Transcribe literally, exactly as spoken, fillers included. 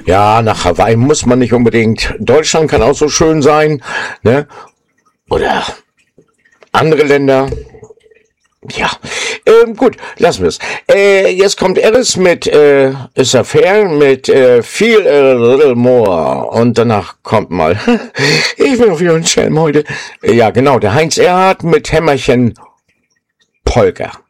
Ja, nach Hawaii muss man nicht unbedingt. Deutschland kann auch so schön sein, ne? Oder andere Länder. Ja, ähm, gut, lassen wir es. Äh, jetzt kommt Alice mit äh, Is a Fair mit äh, Feel a Little More und danach kommt mal ich bin auf wieder ein Schelm heute. Äh, ja, genau, der Heinz Erhardt mit Hämmerchen Polka.